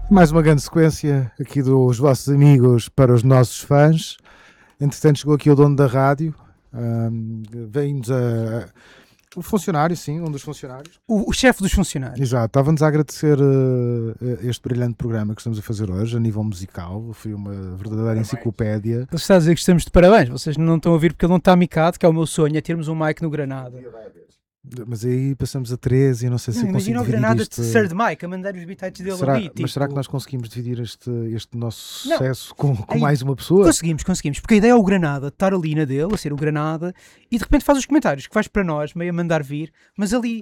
Mais uma grande sequência aqui dos vossos amigos para os nossos fãs. Entretanto, chegou aqui o dono da rádio. Vem-nos o funcionário, sim, um dos funcionários. O chefe dos funcionários. Exato, estava-nos a agradecer este brilhante programa que estamos a fazer hoje, a nível musical. Foi uma verdadeira enciclopédia. Ele está a dizer que estamos de parabéns. Vocês não estão a ouvir porque ele não está micado, que é o meu sonho, é termos um mic no Granada. Mas aí passamos a 13 e não sei se eu consigo imagina o dividir Granada isto. de third mic a mandar os bitites dele ali. Mas será que nós conseguimos dividir este nosso sucesso com mais uma pessoa? Conseguimos, porque a ideia é o Granada estar ali na dele, a ser o Granada, e de repente faz os comentários que faz para nós, meio a mandar vir, mas ali...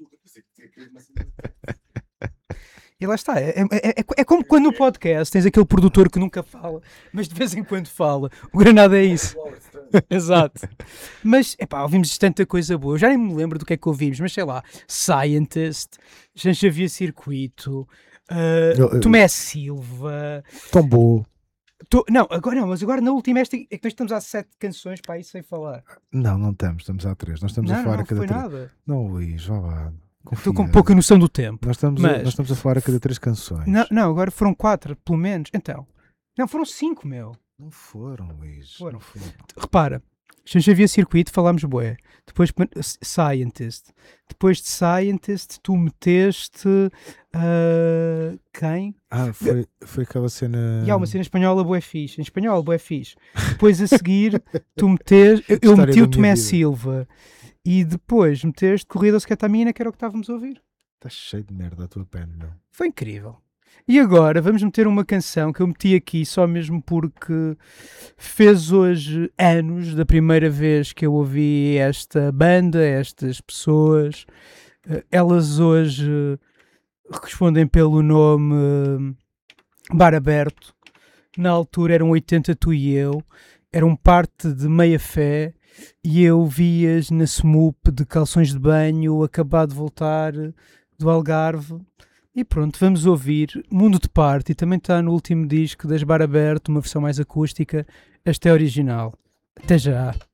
E lá está, é como quando no podcast tens aquele produtor que nunca fala, mas de vez em quando fala. O Granada é isso. Exato. Mas, ouvimos tanta coisa boa. Eu já nem me lembro do que é que ouvimos, mas sei lá, Scientist, Jean Xavier Circuito, Tomé Silva... Tão bom. Mas agora na última é que nós estamos há 7 canções para aí sem falar. Não estamos há 3. Nós estamos a falar a cada 3. Nada. Não, Luís, vá lá. Estou com pouca noção do tempo. Nós estamos a falar a cada 3 canções. Não, agora foram 4, pelo menos. Então. Não, foram 5, meu. Não foram, Luís. Foram. Repara, Jean Xavier Circuito falámos bué. Depois Scientist. Depois de Scientist tu meteste quem? Foi aquela cena... E há uma cena espanhola bué fixe. Em espanhol bué fixe. Depois a seguir tu meteste... Eu meti o Tomé Silva. E depois meteste Corrida ao Ketamina, que era o que estávamos a ouvir. Está cheio de merda a tua pena, meu. Foi incrível. E agora vamos meter uma canção que eu meti aqui só mesmo porque fez hoje anos da primeira vez que eu ouvi esta banda, estas pessoas. Elas hoje respondem pelo nome Bar Aberto. Na altura eram 80 Tu e Eu. Eram parte de Meia Fé. E eu vi-as na Smoop de calções de banho, acabado de voltar do Algarve. E pronto, vamos ouvir Mundo de Parte. E também está no último disco das Bar Aberto, uma versão mais acústica. Esta é original. Até já!